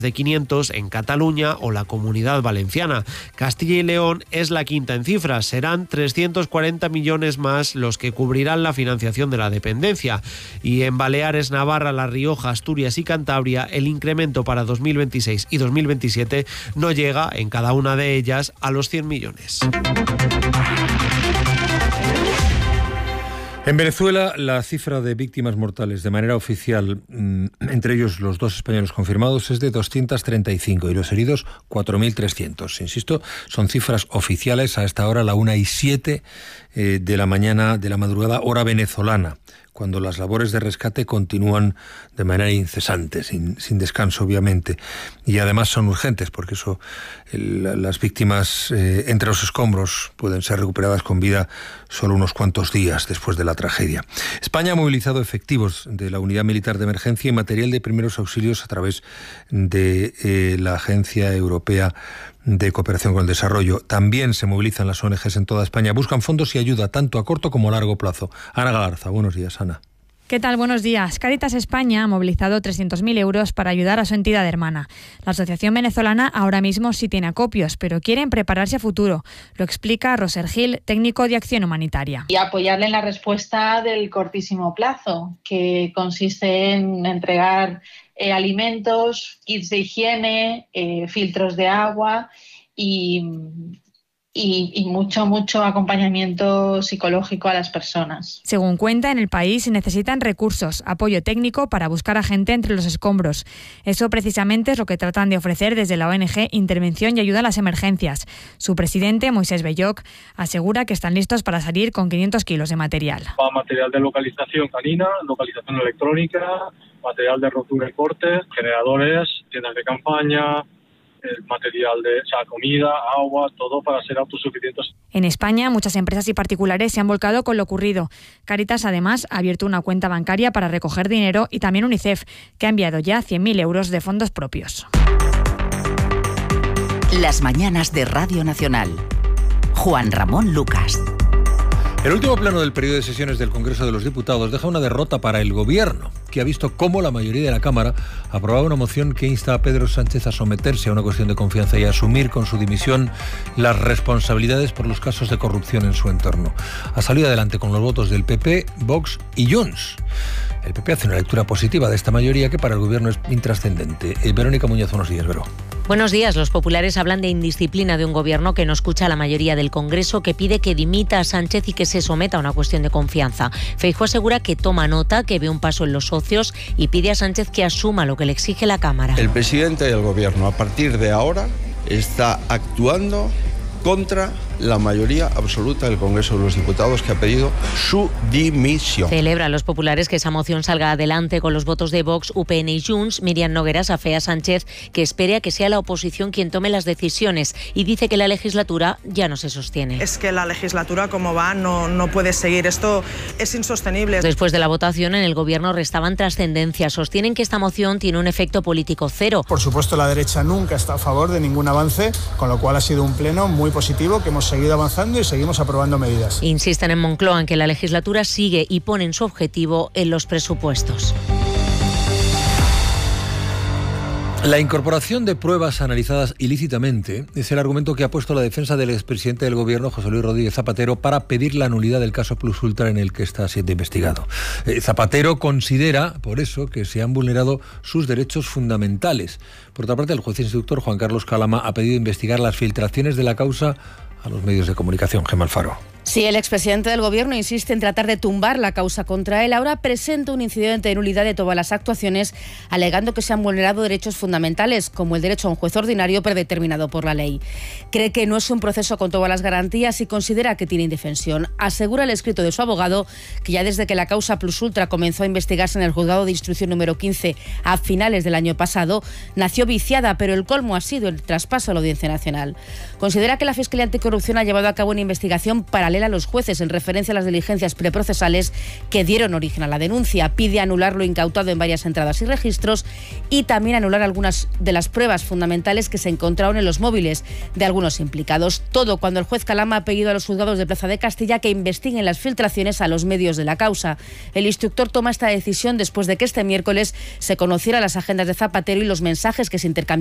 de 500 en Cataluña o la Comunidad Valenciana. Castilla y León es la quinta en cifras. Serán 340 millones más los que cubrirán la financiación de la dependencia. Y en Baleares, Navarra, La Rioja, Asturias y Cantabria, el incremento para 2026 y 2027 no llega en cada una de ellas a los 100 millones. En Venezuela, la cifra de víctimas mortales de manera oficial, entre ellos los 2 españoles confirmados, es de 235 y los heridos 4.300. Insisto, son cifras oficiales a esta hora, la 1:07 de la mañana de la madrugada, hora venezolana, cuando las labores de rescate continúan de manera incesante, sin descanso, obviamente. Y además son urgentes, porque las víctimas entre los escombros pueden ser recuperadas con vida solo unos cuantos días después de la tragedia. España ha movilizado efectivos de la Unidad Militar de Emergencia y material de primeros auxilios a través de la Agencia Europea de Cooperación con el Desarrollo. También se movilizan las ONGs en toda España. Buscan fondos y ayuda tanto a corto como a largo plazo. Ana Galarza, buenos días, Ana. ¿Qué tal? Buenos días. Cáritas España ha movilizado 300.000 euros para ayudar a su entidad hermana. La Asociación Venezolana ahora mismo sí tiene acopios, pero quieren prepararse a futuro. Lo explica Roser Gil, técnico de Acción Humanitaria. Y apoyarle en la respuesta del cortísimo plazo, que consiste en entregar alimentos, kits de higiene, filtros de agua y mucho acompañamiento psicológico a las personas. Según cuenta, en el país necesitan recursos, apoyo técnico para buscar a gente entre los escombros. Eso precisamente es lo que tratan de ofrecer desde la ONG Intervención y Ayuda a las Emergencias. Su presidente, Moisés Belloc, asegura que están listos para salir con 500 kilos de material. Material de localización canina, localización electrónica, material de rotura y corte, generadores, tiendas de campaña, el material de comida, agua, todo para ser autosuficientes. En España, muchas empresas y particulares se han volcado con lo ocurrido. Cáritas, además, ha abierto una cuenta bancaria para recoger dinero y también UNICEF, que ha enviado ya 100.000 euros de fondos propios. Las mañanas de Radio Nacional. Juan Ramón Lucas. El último pleno del periodo de sesiones del Congreso de los Diputados deja una derrota para el Gobierno, que ha visto cómo la mayoría de la Cámara aprobaba una moción que insta a Pedro Sánchez a someterse a una cuestión de confianza y a asumir con su dimisión las responsabilidades por los casos de corrupción en su entorno. Ha salido adelante con los votos del PP, Vox y Junts. El PP hace una lectura positiva de esta mayoría que para el Gobierno es intrascendente. Verónica Muñoz, buenos días, Vero. Buenos días. Los populares hablan de indisciplina de un Gobierno que no escucha a la mayoría del Congreso, que pide que dimita a Sánchez y que se someta a una cuestión de confianza. Feijóo asegura que toma nota, que ve un paso en los socios y pide a Sánchez que asuma lo que le exige la Cámara. El presidente del Gobierno, a partir de ahora, está actuando contra la mayoría absoluta del Congreso de los Diputados, que ha pedido su dimisión. Celebran los populares que esa moción salga adelante con los votos de Vox, UPN y Junts. Miriam Nogueras afea a Sánchez que espere a que sea la oposición quien tome las decisiones y dice que la legislatura ya no se sostiene. Es que la legislatura como va no puede seguir, esto es insostenible. Después de la votación en el Gobierno restaban trascendencia. Sostienen que esta moción tiene un efecto político cero. Por supuesto, la derecha nunca está a favor de ningún avance, con lo cual ha sido un pleno muy positivo que hemos seguido avanzando y seguimos aprobando medidas. Insisten en Moncloa en que la legislatura sigue y ponen su objetivo en los presupuestos. La incorporación de pruebas analizadas ilícitamente es el argumento que ha puesto la defensa del expresidente del Gobierno, José Luis Rodríguez Zapatero, para pedir la nulidad del caso Plus Ultra en el que está siendo investigado. Zapatero considera, por eso, que se han vulnerado sus derechos fundamentales. Por otra parte, el juez instructor Juan Carlos Calama ha pedido investigar las filtraciones de la causa a los medios de comunicación. Gemma Alfaro. Sí, el expresidente del Gobierno insiste en tratar de tumbar la causa contra él. Ahora presenta un incidente de nulidad de todas las actuaciones, alegando que se han vulnerado derechos fundamentales, como el derecho a un juez ordinario predeterminado por la ley. Cree que no es un proceso con todas las garantías y considera que tiene indefensión. Asegura el escrito de su abogado que ya desde que la causa Plus Ultra comenzó a investigarse en el juzgado de instrucción número 15 a finales del año pasado, nació viciada, pero el colmo ha sido el traspaso a la Audiencia Nacional. Considera que la Fiscalía Anticorrupción ha llevado a cabo una investigación paralela paralela a los jueces en referencia a las diligencias preprocesales que dieron origen a la denuncia. Pide anular lo incautado en varias entradas y registros y también anular algunas de las pruebas fundamentales que se encontraron en los móviles de algunos implicados. Todo cuando el juez Calama ha pedido a los juzgados de Plaza de Castilla que investiguen las filtraciones a los medios de la causa. El instructor toma esta decisión después de que este miércoles se conocieran las agendas de Zapatero y los mensajes que se intercambiaron